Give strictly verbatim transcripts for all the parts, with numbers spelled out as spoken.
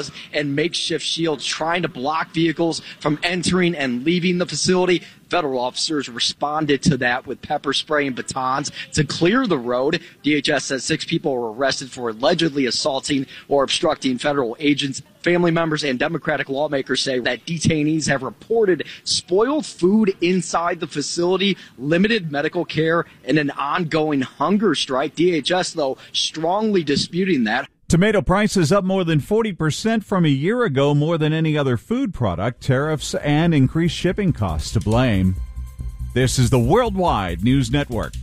and makeshift shields trying to block vehicles from entering and leaving the facility. Federal officers responded to that with pepper spray and batons to clear the road. D H S says six people were arrested for allegedly assaulting or obstructing federal agents. Family members and Democratic lawmakers say that detainees have reported spoiled food inside the facility, limited medical care, and an ongoing hunger strike. D H S, though, strongly disputing that. Tomato prices up more than forty percent from a year ago, more than any other food product. Tariffs and increased shipping costs to blame. This is the Worldwide News Network.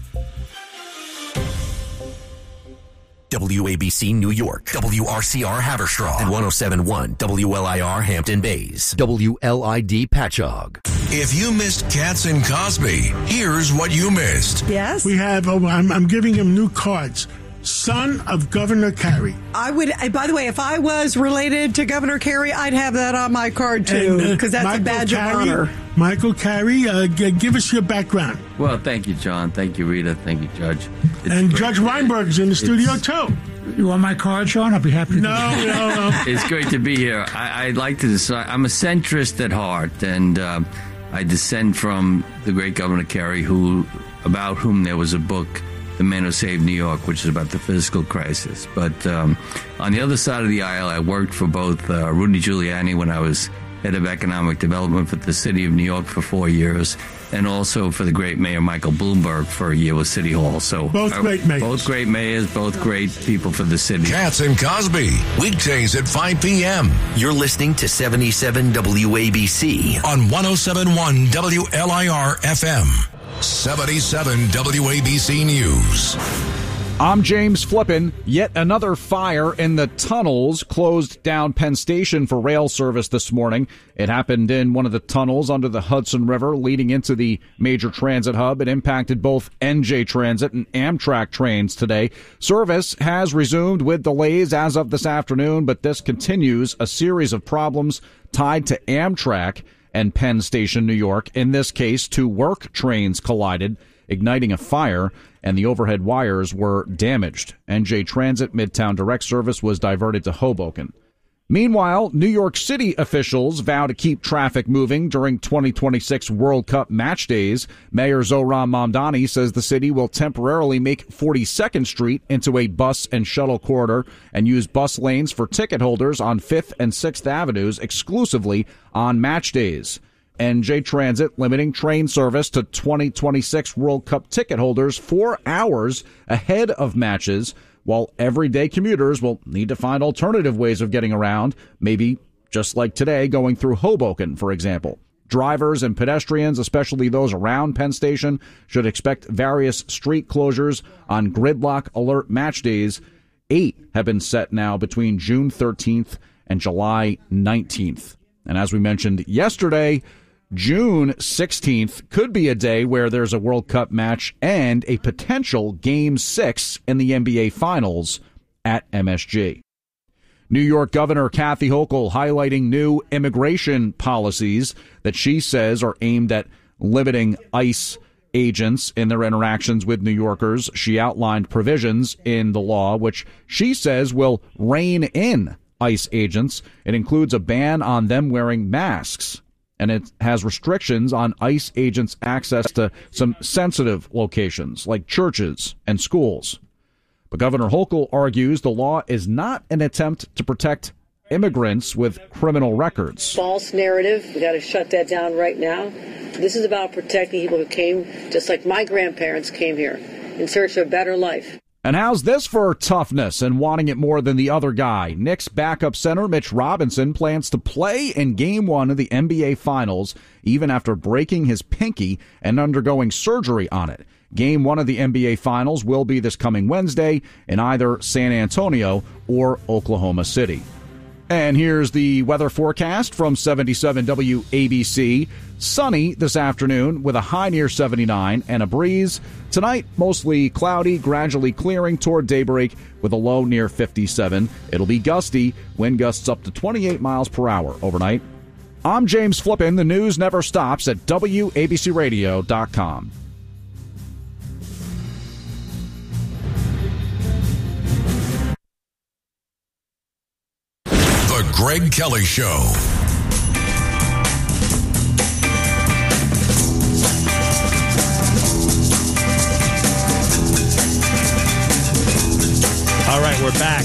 W A B C New York, W R C R Haverstraw, and one oh seven point one W L I R Hampton Bays, W L I D Patchogue. If you missed Katz and Cosby, here's what you missed. Yes? We have, oh, I'm, I'm giving him new cards. Son of Governor Carey. I would, by the way, if I was related to Governor Carey, I'd have that on my card, too, because uh, that's Michael a badge Carey, of honor. Michael Carey, uh, g- give us your background. Well, thank you, John. Thank you, Rita. Thank you, Judge. It's and Judge Weinberg's in the studio, it's, too. You want my card, Sean? I'll be happy to. No, no, no. It's great to be here. I, I'd like to decide. I'm a centrist at heart, and uh, I descend from the great Governor Carey, who, about whom there was a book, The Man Who Saved New York, which is about the fiscal crisis. But um, on the other side of the aisle, I worked for both uh, Rudy Giuliani when I was head of economic development for the city of New York for four years, and also for the great Mayor Michael Bloomberg for a year with City Hall. So both uh, great mayors. Both great mayors, both great people for the city. Katz and Cosby, weekdays at five p.m. You're listening to seventy-seven W A B C on one oh seven point one W L I R F M. seventy-seven W A B C News. I'm James Flippin. Yet another fire in the tunnels closed down Penn Station for rail service this morning. It happened in one of the tunnels under the Hudson River leading into the major transit hub. It impacted both N J Transit and Amtrak trains today. Service has resumed with delays as of this afternoon, but this continues a series of problems tied to Amtrak and Penn Station, New York. In this case, two work trains collided, igniting a fire, and the overhead wires were damaged. N J Transit Midtown Direct Service was diverted to Hoboken. Meanwhile, New York City officials vow to keep traffic moving during twenty twenty-six World Cup match days. Mayor Zohran Mamdani says the city will temporarily make forty-second Street into a bus and shuttle corridor and use bus lanes for ticket holders on fifth and sixth Avenues exclusively on match days. N J Transit limiting train service to twenty twenty-six World Cup ticket holders four hours ahead of matches, while everyday commuters will need to find alternative ways of getting around, maybe just like today going through Hoboken, for example. Drivers and pedestrians, especially those around Penn Station, should expect various street closures on gridlock alert match days. Eight have been set now between June thirteenth and July nineteenth. And as we mentioned yesterday, June sixteenth could be a day where there's a World Cup match and a potential Game six in the N B A Finals at M S G. New York Governor Kathy Hochul highlighting new immigration policies that she says are aimed at limiting ICE agents in their interactions with New Yorkers. She outlined provisions in the law which she says will rein in ICE agents. It includes a ban on them wearing masks, and it has restrictions on ICE agents' access to some sensitive locations like churches and schools. But Governor Hochul argues the law is not an attempt to protect immigrants with criminal records. False narrative. We got to shut that down right now. This is about protecting people who came, just like my grandparents came here, in search of a better life. And how's this for toughness and wanting it more than the other guy? Knicks backup center Mitch Robinson plans to play in Game one of the N B A Finals, even after breaking his pinky and undergoing surgery on it. Game one of the N B A Finals will be this coming Wednesday in either San Antonio or Oklahoma City. And here's the weather forecast from seventy-seven W A B C. Sunny this afternoon with a high near seventy-nine and a breeze. Tonight, mostly cloudy, gradually clearing toward daybreak with a low near fifty-seven. It'll be gusty, wind gusts up to twenty-eight miles per hour overnight. I'm James Flippin. The news never stops at W A B C radio dot com. The Greg Kelly Show. All right, we're back.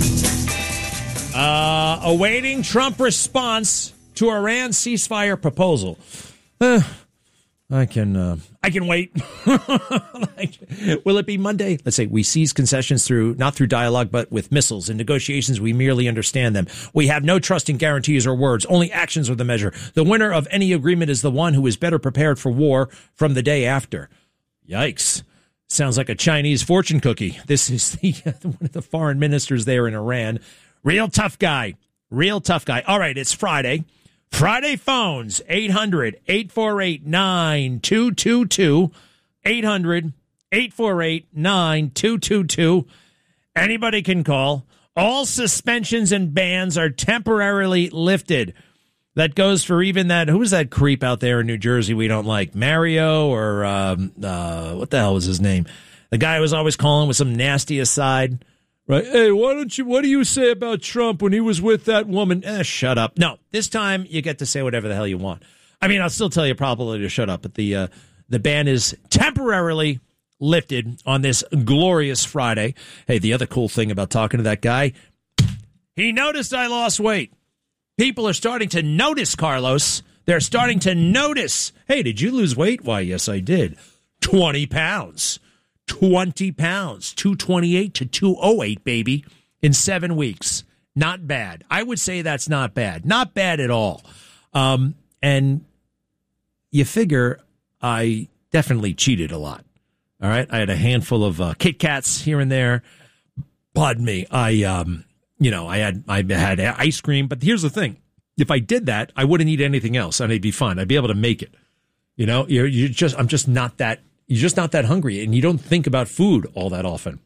Uh, awaiting Trump response to Iran ceasefire proposal. Uh, I can uh, I can wait. Like, will it be Monday? Let's say we seize concessions through not through dialogue, but with missiles. In negotiations, we merely understand them. We have no trust in guarantees or words. Only actions are the measure. The winner of any agreement is the one who is better prepared for war from the day after. Yikes. Sounds like a Chinese fortune cookie. This is the, one of the foreign ministers there in Iran. Real tough guy. Real tough guy. All right, it's Friday. Friday phones, eight hundred, eight four eight, nine two two two, eight hundred, eight four eight, nine two two two. Anybody can call. All suspensions and bans are temporarily lifted. That goes for even that, who's that creep out there in New Jersey we don't like? Mario or, um, uh, what the hell was his name? The guy who was always calling with some nasty aside. Right? Hey, why don't you, what do you say about Trump when he was with that woman? Eh, shut up. No, this time you get to say whatever the hell you want. I mean, I'll still tell you probably to shut up, but the, uh, the ban is temporarily lifted on this glorious Friday. Hey, the other cool thing about talking to that guy, he noticed I lost weight. People are starting to notice, Carlos. They're starting to notice. Hey, did you lose weight? Why, yes, I did. twenty pounds. twenty pounds. two twenty-eight to two oh eight, baby, in seven weeks. Not bad. I would say that's not bad. Not bad at all. Um, and you figure I definitely cheated a lot. All right? I had a handful of uh, Kit Kats here and there. Pardon me. I... um. You know, I had I had ice cream, but here's the thing: if I did that, I wouldn't eat anything else, and I'd be fine. I'd be able to make it. You know, you're you just I'm just not that you're just not that hungry, and you don't think about food all that often.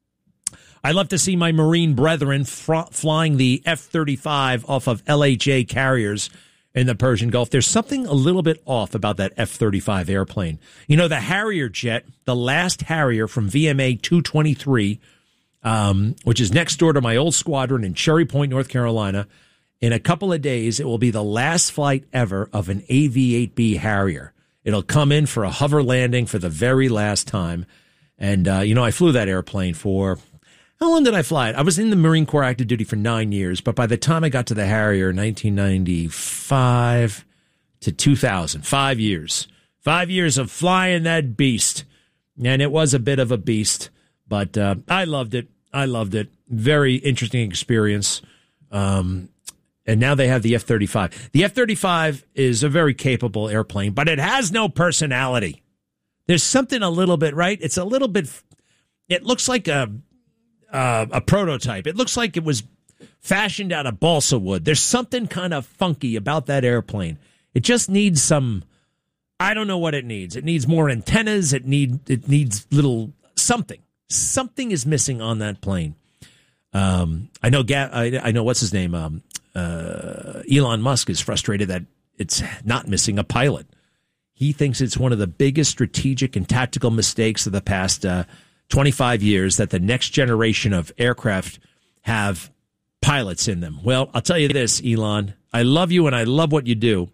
I love to see my Marine brethren fr- flying the F thirty-five off of L H A carriers in the Persian Gulf. There's something a little bit off about that F thirty-five airplane. You know, the Harrier jet, the last Harrier from V M A two twenty-three. Um, which is next door to my old squadron in Cherry Point, North Carolina. In a couple of days, it will be the last flight ever of an A V eight B Harrier. It'll come in for a hover landing for the very last time. And, uh, you know, I flew that airplane for, how long did I fly it? I was in the Marine Corps active duty for nine years, but by the time I got to the Harrier, nineteen ninety-five to two thousand, five years. Five years of flying that beast. And it was a bit of a beast. But uh, I loved it. I loved it. Very interesting experience. Um, and now they have the F thirty-five. The F thirty-five is a very capable airplane, but it has no personality. There's something a little bit, right? It's a little bit, it looks like a, a, a prototype. It looks like it was fashioned out of balsa wood. There's something kind of funky about that airplane. It just needs some, I don't know what it needs. It needs more antennas. It need it needs little something. Something is missing on that plane. Um, I know. I, I know what's his name. Um, uh, Elon Musk is frustrated that it's not missing a pilot. He thinks it's one of the biggest strategic and tactical mistakes of the past uh, twenty-five years that the next generation of aircraft have pilots in them. Well, I'll tell you this, Elon. I love you and I love what you do.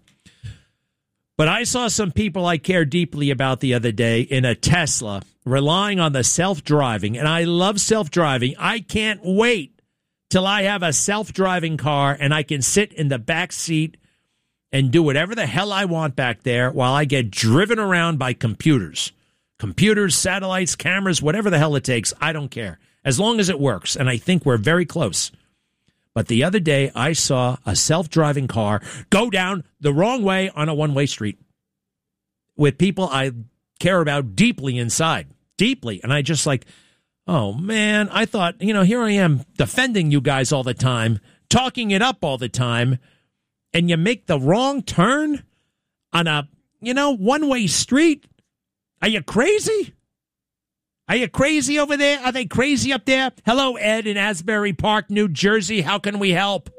But I saw some people I care deeply about the other day in a Tesla relying on the self-driving, and I love self-driving. I can't wait till I have a self-driving car and I can sit in the back seat and do whatever the hell I want back there while I get driven around by computers. Computers, satellites, cameras, whatever the hell it takes, I don't care. As long as it works, and I think we're very close. But the other day, I saw a self-driving car go down the wrong way on a one-way street with people I care about deeply inside. Deeply. And I just like, oh, man, I thought, you know, here I am defending you guys all the time, talking it up all the time, and you make the wrong turn on a, you know, one-way street? Are you crazy? Are you crazy over there? Are they crazy up there? Hello, Ed in Asbury Park, New Jersey. How can we help?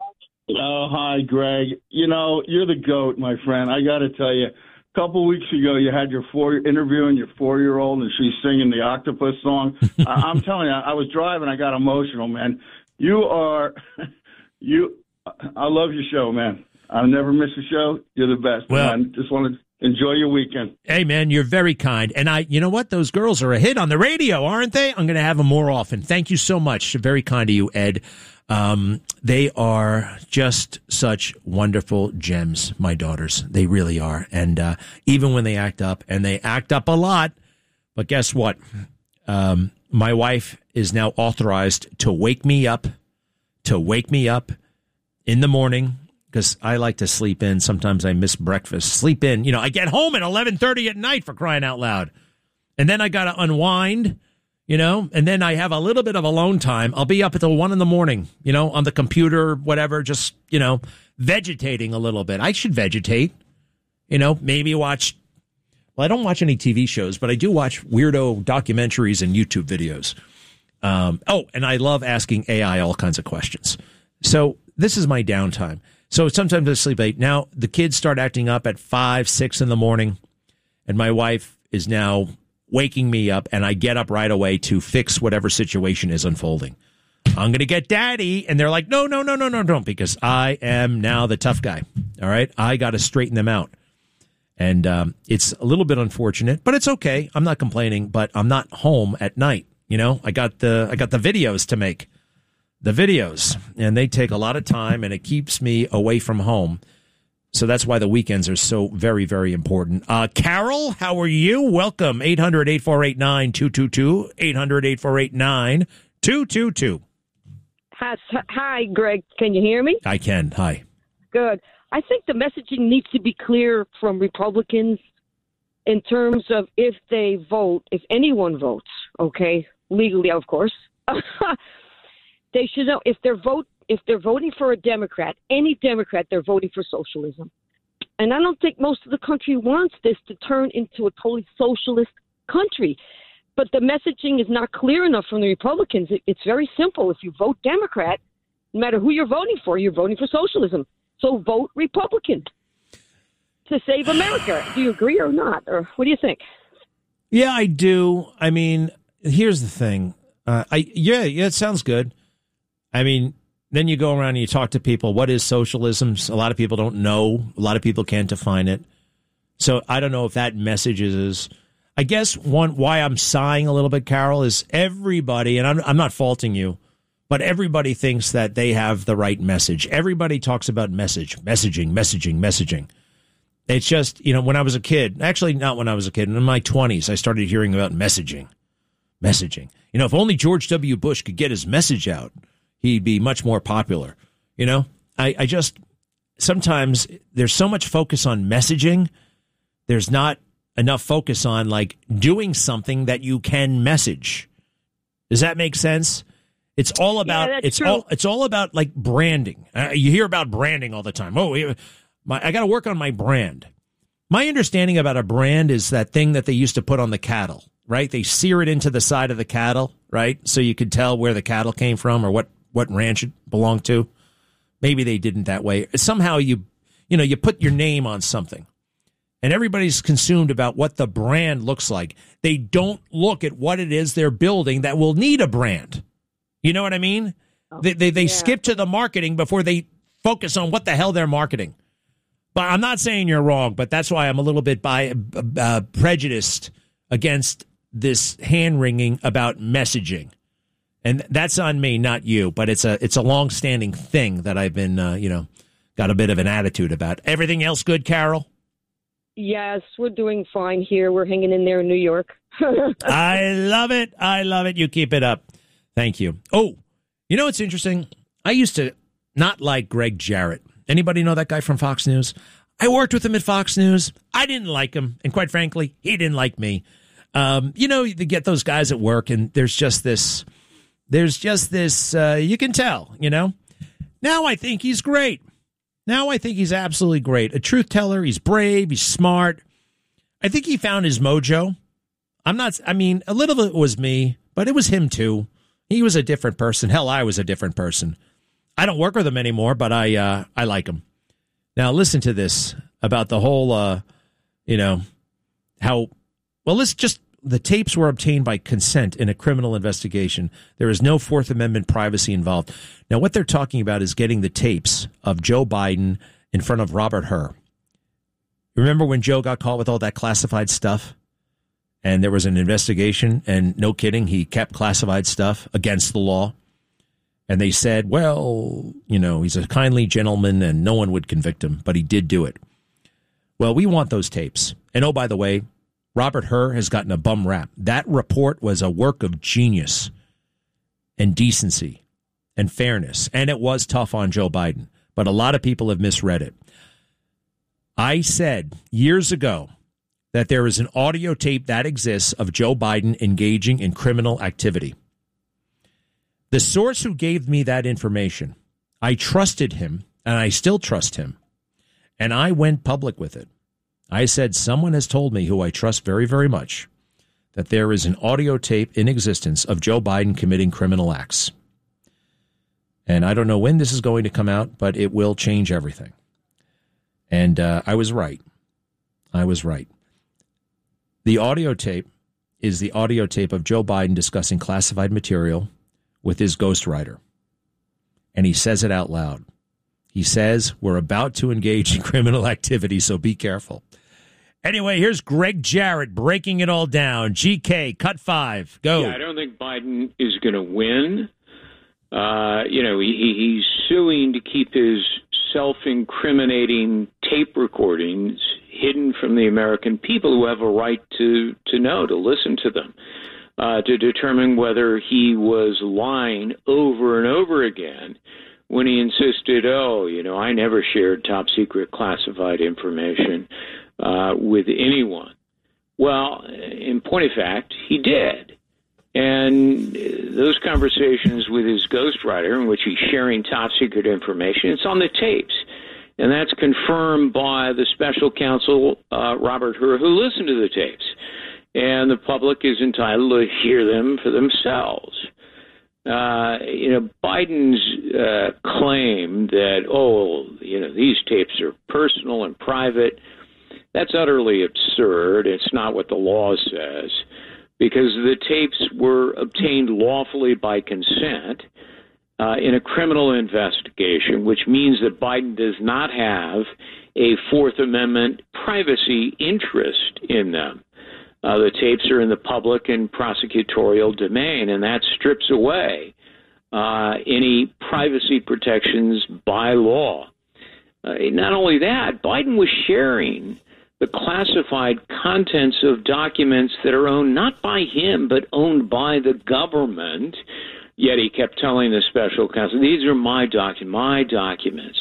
Oh, hi, Greg. You know, you're the GOAT, my friend. I got to tell you, a couple weeks ago, you had your four interviewing your four-year-old, and she's singing the Octopus song. I, I'm telling you, I was driving. I got emotional, man. You are, you I love your show, man. I never miss a show. You're the best. Well, man. Just want to enjoy your weekend. Hey, man, you're very kind. And I, you know what? Those girls are a hit on the radio, aren't they? I'm going to have them more often. Thank you so much. Very kind of you, Ed. Um, they are just such wonderful gems, my daughters. They really are. And uh, even when they act up, and they act up a lot, but guess what? Um, my wife is now authorized to wake me up, to wake me up in the morning, because I like to sleep in. Sometimes I miss breakfast. Sleep in. You know, I get home at eleven thirty at night, for crying out loud. And then I got to unwind, you know, and then I have a little bit of alone time. I'll be up until one in the morning, you know, on the computer, whatever, just, you know, vegetating a little bit. I should vegetate, you know, maybe watch. Well, I don't watch any T V shows, but I do watch weirdo documentaries and YouTube videos. Um, oh, and I love asking A I all kinds of questions. So this is my downtime. So sometimes I sleep late. Now the kids start acting up at five, six in the morning, and my wife is now waking me up, and I get up right away to fix whatever situation is unfolding. I'm going to get daddy. And they're like, no, no, no, no, no, don't, because I am now the tough guy. All right. I got to straighten them out. And um, it's a little bit unfortunate, but it's okay. I'm not complaining, but I'm not home at night. You know, I got the I got the videos to make. The videos, and they take a lot of time, and it keeps me away from home. So that's why the weekends are so very, very important. Uh, Carol, how are you? Welcome. eight hundred, eight four eight, nine two two two. eight hundred, eight four eight, nine two two two. Hi, Greg. Can you hear me? I can. Hi. Good. I think the messaging needs to be clear from Republicans in terms of if they vote, if anyone votes, okay, legally, of course. They should know if they're vote if they're voting for a Democrat, any Democrat, they're voting for socialism. And I don't think most of the country wants this to turn into a totally socialist country. But the messaging is not clear enough from the Republicans. It, it's very simple. If you vote Democrat, no matter who you're voting for, you're voting for socialism. So vote Republican to save America. Do you agree or not? Or what do you think? Yeah, I do. I mean, here's the thing. Uh, I yeah, yeah, it sounds good. I mean, then you go around and you talk to people. What is socialism? A lot of people don't know. A lot of people can't define it. So I don't know if that message is. I guess one why I'm sighing a little bit, Carol, is everybody, and I'm, I'm not faulting you, but everybody thinks that they have the right message. Everybody talks about message, messaging, messaging, messaging. It's just, you know, when I was a kid, actually not when I was a kid, in my twenties, I started hearing about messaging, messaging. You know, if only George W. Bush could get his message out, he'd be much more popular. You know, I, I just, sometimes there's so much focus on messaging. There's not enough focus on like doing something that you can message. Does that make sense? It's all about, yeah, it's true. all, it's all about like branding. Uh, you hear about branding all the time. Oh, my, I got to work on my brand. My understanding about a brand is that thing that they used to put on the cattle, right? They sear it into the side of the cattle, right? So you could tell where the cattle came from or what, what ranch it belonged to. Maybe they didn't that way. Somehow you, you know, you put your name on something and everybody's consumed about what the brand looks like. They don't look at what it is they're building that will need a brand. You know what I mean? Oh, they they, they yeah. skip to the marketing before they focus on what the hell they're marketing. But I'm not saying you're wrong, but that's why I'm a little bit by, uh, prejudiced against this hand-wringing about messaging. And that's on me, not you, but it's a it's a long-standing thing that I've been, uh, you know, got a bit of an attitude about. Everything else good, Carol? Yes, we're doing fine here. We're hanging in there in New York. I love it. I love it. You keep it up. Thank you. Oh, you know what's interesting? I used to not like Greg Jarrett. Anybody know that guy from Fox News? I worked with him at Fox News. I didn't like him. And quite frankly, he didn't like me. Um, you know, you get those guys at work and there's just this... There's just this, uh, you can tell, you know. Now I think he's great. Now I think he's absolutely great. A truth teller. He's brave. He's smart. I think he found his mojo. I'm not, I mean, a little of it was me, but it was him too. He was a different person. Hell, I was a different person. I don't work with him anymore, but I, uh, I like him. Now listen to this about the whole, uh, you know, how, well, let's just, the tapes were obtained by consent in a criminal investigation. There is no Fourth Amendment privacy involved. Now, what they're talking about is getting the tapes of Joe Biden in front of Robert Hur. Remember when Joe got caught with all that classified stuff? And there was an investigation, and no kidding, he kept classified stuff against the law. And they said, well, you know, he's a kindly gentleman and no one would convict him, but he did do it. Well, we want those tapes. And oh, by the way, Robert Hur has gotten a bum rap. That report was a work of genius and decency and fairness. And it was tough on Joe Biden, but a lot of people have misread it. I said years ago that there is an audio tape that exists of Joe Biden engaging in criminal activity. The source who gave me that information, I trusted him, and I still trust him, and I went public with it. I said, someone has told me, who I trust very, very much, that there is an audio tape in existence of Joe Biden committing criminal acts. And I don't know when this is going to come out, but it will change everything. And uh, I was right. I was right. The audio tape is the audio tape of Joe Biden discussing classified material with his ghostwriter. And he says it out loud. He says, we're about to engage in criminal activity, so be careful. Anyway, here's Greg Jarrett breaking it all down. G K, cut five. Go. Yeah, I don't think Biden is going to win. Uh, you know, he, he's suing to keep his self-incriminating tape recordings hidden from the American people who have a right to, to know, to listen to them, uh, to determine whether he was lying over and over again when he insisted, oh, you know, I never shared top-secret classified information uh, with anyone. Well, in point of fact, he did. And those conversations with his ghostwriter, in which he's sharing top-secret information, it's on the tapes. And that's confirmed by the special counsel, uh, Robert Hur, who listened to the tapes. And the public is entitled to hear them for themselves. Uh, you know, Biden's uh, claim that, oh, you know, these tapes are personal and private, that's utterly absurd. It's not what the law says, because the tapes were obtained lawfully by consent uh, in a criminal investigation, which means that Biden does not have a Fourth Amendment privacy interest in them. Uh, the tapes are in the public and prosecutorial domain, and that strips away uh, any privacy protections by law. Uh, not only that, Biden was sharing the classified contents of documents that are owned not by him, but owned by the government. Yet he kept telling the special counsel, these are my documents, my documents.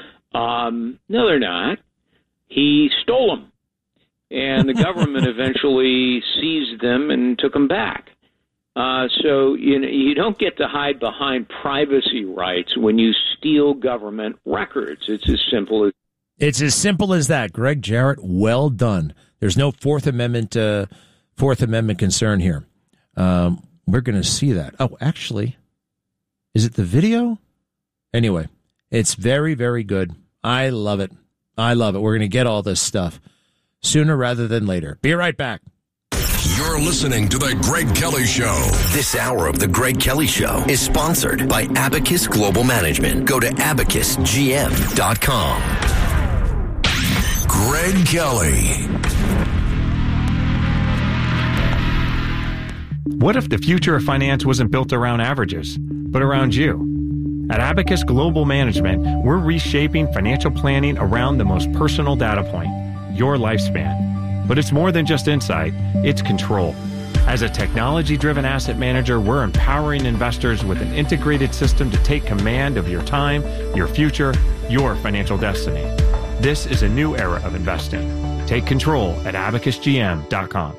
Um, no, they're not. He stole them. And the government eventually seized them and took them back. Uh, so you know, you don't get to hide behind privacy rights when you steal government records. It's as simple as It's as simple as that. Greg Jarrett, well done. There's no Fourth Amendment uh, Fourth Amendment concern here. Um, we're going to see that. Oh, actually, is it the video? Anyway, it's very, very good. I love it. I love it. We're going to get all this stuff sooner rather than later. Be right back. You're listening to The Greg Kelly Show. This hour of The Greg Kelly Show is sponsored by Abacus Global Management. Go to abacus g m dot com. Greg Kelly. What if the future of finance wasn't built around averages, but around you? At Abacus Global Management, we're reshaping financial planning around the most personal data point, your lifespan. But it's more than just insight, it's control. As a technology-driven asset manager, we're empowering investors with an integrated system to take command of your time, your future, your financial destiny. This is a new era of investing. Take control at abacus g m dot com.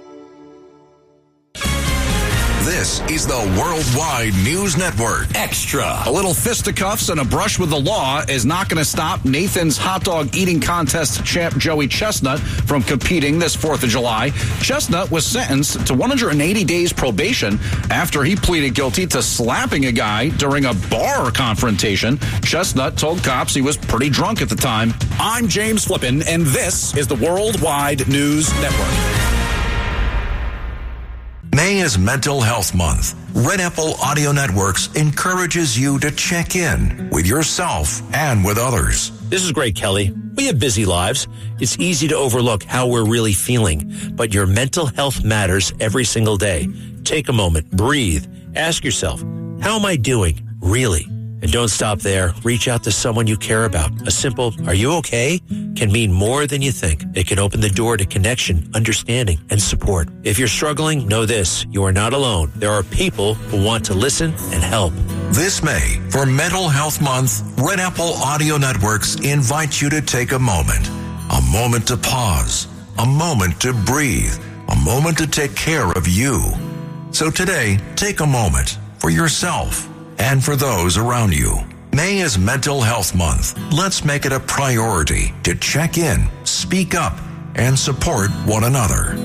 This is the Worldwide News Network. Extra. A little fisticuffs and a brush with the law is not going to stop Nathan's hot dog eating contest champ Joey Chestnut from competing this fourth of July. Chestnut was sentenced to one hundred eighty days probation after he pleaded guilty to slapping a guy during a bar confrontation. Chestnut told cops he was pretty drunk at the time. I'm James Flippin, and this is the Worldwide News Network. May is Mental Health Month. Red Apple Audio Networks encourages you to check in with yourself and with others. This is Greg Kelly. We have busy lives. It's easy to overlook how we're really feeling, but your mental health matters every single day. Take a moment, breathe, ask yourself, how am I doing, really? And don't stop there. Reach out to someone you care about. A simple, are you okay? Can mean more than you think. It can open the door to connection, understanding, and support. If you're struggling, know this. You are not alone. There are people who want to listen and help. This May, for Mental Health Month, Red Apple Audio Networks invite you to take a moment. A moment to pause. A moment to breathe. A moment to take care of you. So today, take a moment for yourself and for those around you. May is Mental Health Month. Let's make it a priority to check in, speak up, and support one another.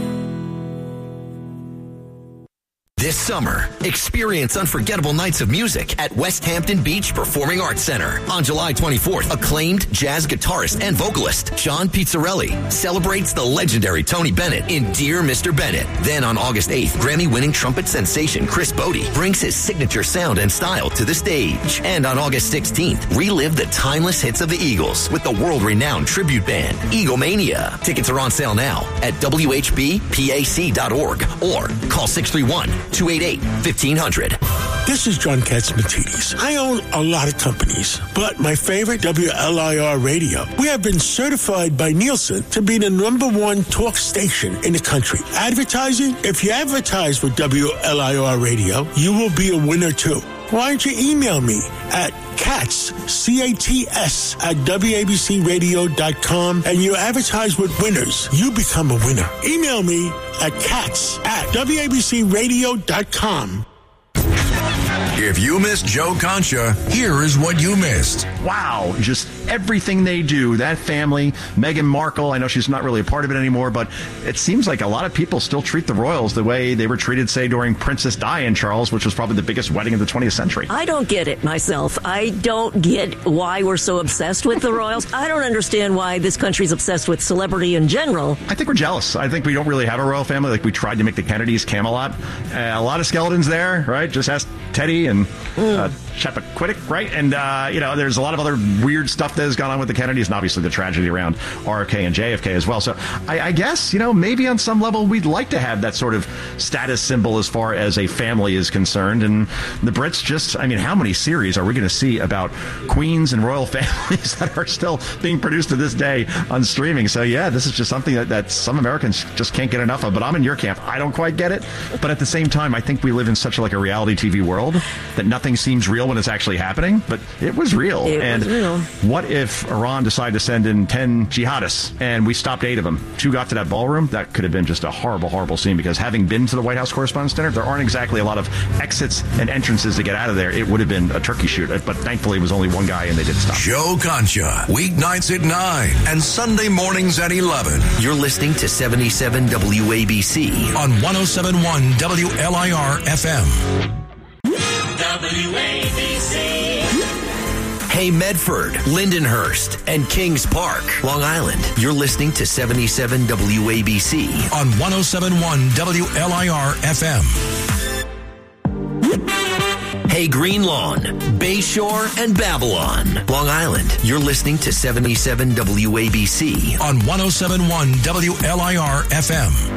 This summer, experience unforgettable nights of music at West Hampton Beach Performing Arts Center. On July twenty-fourth, acclaimed jazz guitarist and vocalist John Pizzarelli celebrates the legendary Tony Bennett in Dear Mister Bennett. Then on August eighth, Grammy-winning trumpet sensation Chris Bodie brings his signature sound and style to the stage. And on August sixteenth, relive the timeless hits of the Eagles with the world-renowned tribute band, Eaglemania. Tickets are on sale now at W H B P A C dot org or call six three one, two eight eight, fifteen hundred. This is John Katzmatidis. I own a lot of companies, but my favorite, W L I R Radio, we have been certified by Nielsen to be the number one talk station in the country. Advertising? If you advertise with W L I R Radio, you will be a winner too. Why don't you email me at Katz, C A T S, at W A B C radio dot com, and you advertise with winners. You become a winner. Email me at Katz at W A B C radio dot com. If you missed Joe Concha, here is what you missed. Wow, just everything they do. That family, Meghan Markle, I know she's not really a part of it anymore, but it seems like a lot of people still treat the royals the way they were treated, say, during Princess Di and Charles, which was probably the biggest wedding of the twentieth century. I don't get it myself. I don't get why we're so obsessed with the royals. I don't understand why this country's obsessed with celebrity in general. I think we're jealous. I think we don't really have a royal family like we tried to make the Kennedys Camelot. Uh, a lot of skeletons there, right? Just ask Teddy and uh, Chappaquiddick, right? And, uh, you know, there's a lot of other weird stuff that has gone on with the Kennedys and obviously the tragedy around R F K and J F K as well. So I, I guess, you know, maybe on some level we'd like to have that sort of status symbol as far as a family is concerned. And the Brits just, I mean, how many series are we going to see about queens and royal families that are still being produced to this day on streaming? So, yeah, this is just something that, that some Americans just can't get enough of. But I'm in your camp. I don't quite get it. But at the same time, I think we live in such like a reality T V world that nothing seems real when it's actually happening, but it was real. It and was real. What if Iran decided to send in ten jihadists and we stopped eight of them? Two got to that ballroom. That could have been just a horrible, horrible scene because having been to the White House Correspondents' Dinner, there aren't exactly a lot of exits and entrances to get out of there. It would have been a turkey shoot, but thankfully it was only one guy and they didn't stop. Joe Concha, weeknights at nine and Sunday mornings at eleven. You're listening to seventy-seven W A B C on one oh seven point one W L I R F M. W A B C. Hey Medford, Lindenhurst, and Kings Park, Long Island. You're listening to seventy-seven W A B C on one oh seven point one W L I R F M. Hey Green Lawn, Bayshore, and Babylon, Long Island. You're listening to seventy-seven W A B C on one oh seven point one W L I R F M.